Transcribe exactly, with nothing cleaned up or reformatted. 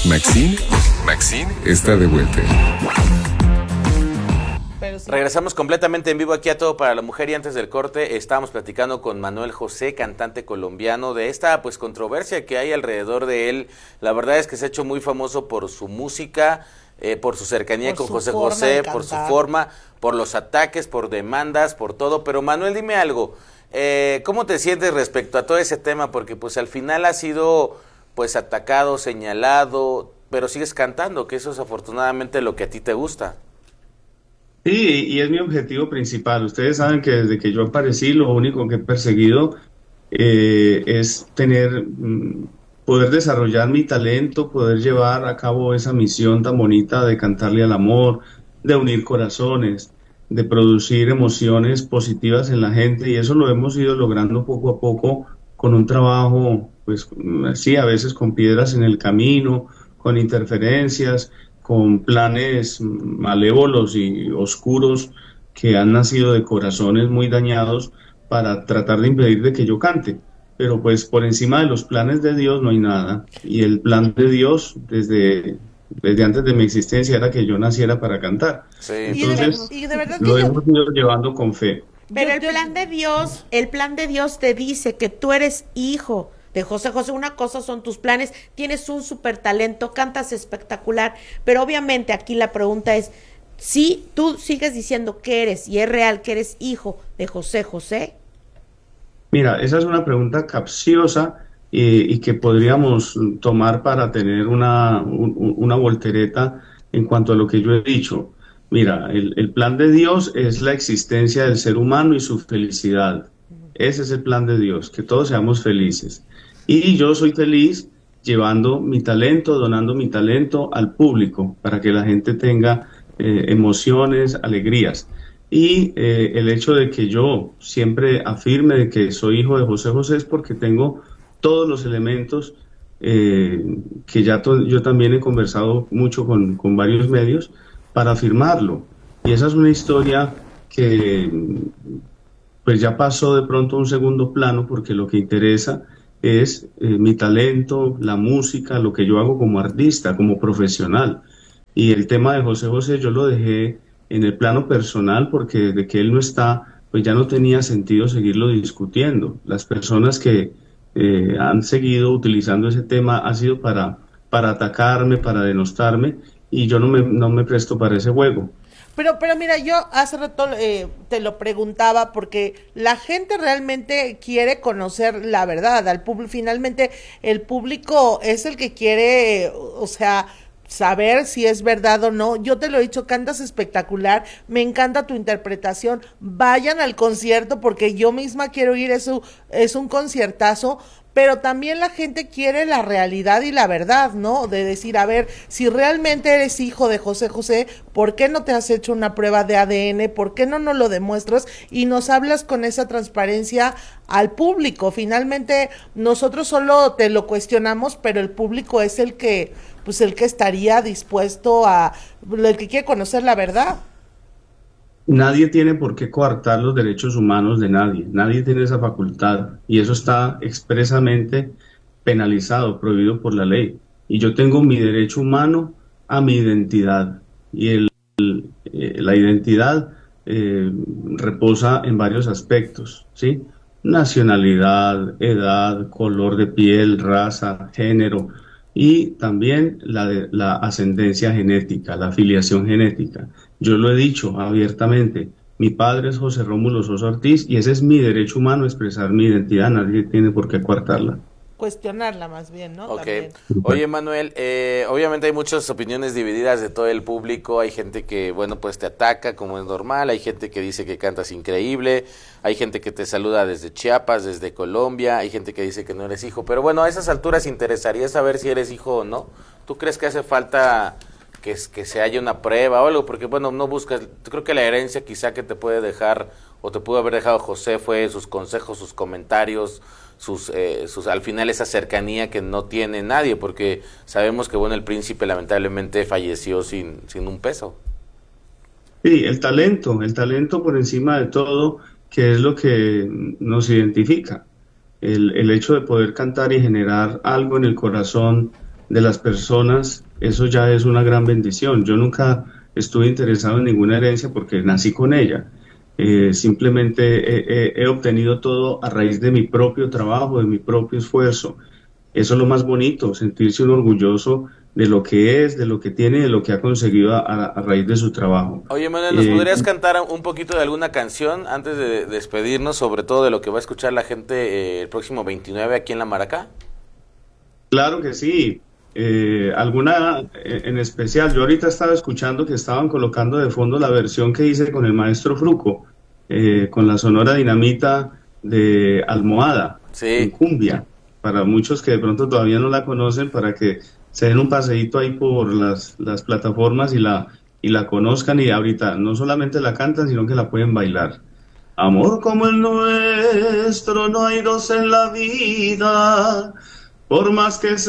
Maxine, Maxine está de vuelta. Regresamos completamente en vivo aquí a Todo para la Mujer, y antes del corte estábamos platicando con Manuel José, cantante colombiano, de esta pues controversia que hay alrededor de él. La verdad es que se ha hecho muy famoso por su música, eh, por su cercanía con José José, por su forma, por los ataques, por demandas, por todo. Pero Manuel, dime algo, eh, ¿cómo te sientes respecto a todo ese tema? Porque pues al final has sido pues atacado, señalado, pero sigues cantando, que eso es afortunadamente lo que a ti te gusta. Sí, y es mi objetivo principal. Ustedes saben que desde que yo aparecí, lo único que he perseguido eh, es tener, mm, poder desarrollar mi talento, poder llevar a cabo esa misión tan bonita de cantarle al amor, de unir corazones, de producir emociones positivas en la gente, y eso lo hemos ido logrando poco a poco con un trabajo, pues sí, a veces con piedras en el camino, con interferencias, con planes malévolos y oscuros que han nacido de corazones muy dañados para tratar de impedir de que yo cante. Pero pues por encima de los planes de Dios no hay nada. Y el plan de Dios desde, desde antes de mi existencia era que yo naciera para cantar. Sí. Entonces Y de, y de verdad lo que yo- hemos ido llevando con fe. Pero el plan de Dios, el plan de Dios te dice que tú eres hijo de José José. Una cosa son tus planes, tienes un súper talento, cantas espectacular, pero obviamente aquí la pregunta es, si tú sigues diciendo que eres, y es real que eres hijo de José José. Mira, esa es una pregunta capciosa y, y que podríamos tomar para tener una, un- una voltereta en cuanto a lo que yo he dicho. Mira, el, el plan de Dios es la existencia del ser humano y su felicidad. Ese es el plan de Dios, que todos seamos felices. Y yo soy feliz llevando mi talento, donando mi talento al público para que la gente tenga eh, emociones, alegrías. Y eh, el hecho de que yo siempre afirme de que soy hijo de José José es porque tengo todos los elementos eh, que ya to- yo también he conversado mucho con, con varios medios para afirmarlo. Y esa es una historia que pues ya pasó de pronto a un segundo plano porque lo que interesa es eh, mi talento, la música, lo que yo hago como artista, como profesional. Y el tema de José José yo lo dejé en el plano personal porque desde que él no está, pues ya no tenía sentido seguirlo discutiendo. Las personas que eh, han seguido utilizando ese tema ha sido para, para atacarme, para denostarme, y yo no me, no me presto para ese juego. Pero, pero mira, yo hace rato eh, te lo preguntaba porque la gente realmente quiere conocer la verdad. Al público, finalmente el público es el que quiere, eh, o sea, saber si es verdad o no. Yo te lo he dicho, cantas espectacular, me encanta tu interpretación. Vayan al concierto porque yo misma quiero ir, es un, es un conciertazo. Pero también la gente quiere la realidad y la verdad, ¿no? De decir, a ver, si realmente eres hijo de José José, ¿por qué no te has hecho una prueba de A D N? ¿Por qué no nos lo demuestras? Y nos hablas con esa transparencia al público. Finalmente, nosotros solo te lo cuestionamos, pero el público es el que, pues el que estaría dispuesto a, el que quiere conocer la verdad. Nadie tiene por qué coartar los derechos humanos de nadie, nadie tiene esa facultad y eso está expresamente penalizado, prohibido por la ley. Y yo tengo mi derecho humano a mi identidad y el, eh, la identidad eh, reposa en varios aspectos, ¿sí? Nacionalidad, edad, color de piel, raza, género y también la, de, la ascendencia genética, la afiliación genética. Yo lo he dicho abiertamente, mi padre es José Rómulo Sosa Ortiz y ese es mi derecho humano, expresar mi identidad, nadie tiene por qué coartarla. Cuestionarla más bien, ¿no? Ok. También. Oye, Manuel, eh, obviamente hay muchas opiniones divididas de todo el público. Hay gente que, bueno, pues te ataca como es normal. Hay gente que dice que cantas increíble. Hay gente que te saluda desde Chiapas, desde Colombia. Hay gente que dice que no eres hijo. Pero bueno, a esas alturas interesaría saber si eres hijo o no. ¿Tú crees que hace falta que, que se haya una prueba o algo? Porque, bueno, no buscas... Creo que la herencia quizá que te puede dejar o te pudo haber dejado José fue sus consejos, sus comentarios, sus, eh, sus al final esa cercanía que no tiene nadie, porque sabemos que bueno el príncipe lamentablemente falleció sin, sin un peso. Sí, el talento, el talento por encima de todo, que es lo que nos identifica. El, el hecho de poder cantar y generar algo en el corazón de las personas, eso ya es una gran bendición. Yo nunca estuve interesado en ninguna herencia porque nací con ella. Eh, simplemente he, he, he obtenido todo a raíz de mi propio trabajo, de mi propio esfuerzo. Eso es lo más bonito, sentirse uno orgulloso de lo que es, de lo que tiene, de lo que ha conseguido a, a raíz de su trabajo. Oye, Manuel, ¿nos Eh, podrías cantar un poquito de alguna canción antes de despedirnos, sobre todo de lo que va a escuchar la gente eh, el próximo veintinueve aquí en La Maraca? Claro que sí. Eh, alguna eh, en especial, yo ahorita estaba escuchando que estaban colocando de fondo la versión que hice con el maestro Fruco, eh, con la Sonora Dinamita de Almohada, Sí. en cumbia, para muchos que de pronto todavía no la conocen, para que se den un paseíto ahí por las, las plataformas y la, y la conozcan, y ahorita no solamente la cantan, sino que la pueden bailar. Amor como el nuestro no hay dos en la vida, por más que se